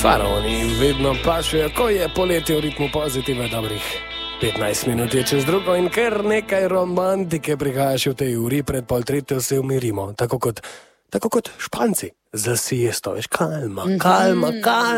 Faraoni vedno pašejo, ko je poletje v ritmu pozitive dobrih 15 minut je čez drugo in kar nekaj romantike prihaja še v tej uri, pred pol tretjo se umirimo, tako kot Španci za siesto, veš, kalma.